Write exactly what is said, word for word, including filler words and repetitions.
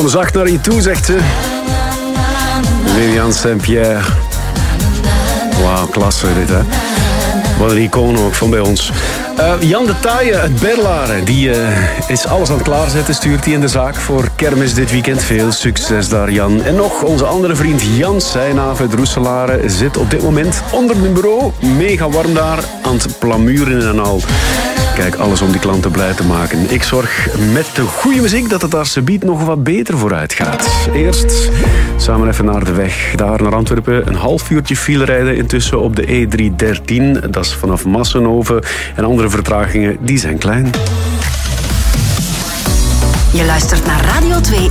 kom zacht naar je toe, zegt ze. Viviane Saint-Pierre. Wauw, klasse dit, hè. Wat een icoon ook van bij ons. Uh, Jan de Taaie uit Berlaren, die uh, is alles aan het klaarzetten, stuurt hij in de zaak voor kermis dit weekend. Veel succes daar, Jan. En nog onze andere vriend Jan Seijnaaf uit Roeselare zit op dit moment onder mijn bureau. Mega warm daar, aan het plamuren en al. Kijk, alles om die klanten blij te maken. Ik zorg met de goede muziek dat het daar subiet nog wat beter vooruit gaat. Eerst samen even naar de weg. Daar naar Antwerpen. Een half uurtje file rijden intussen op de E drie dertien. Dat is vanaf Massenhoven. En andere vertragingen, die zijn klein. Je luistert naar Radio twee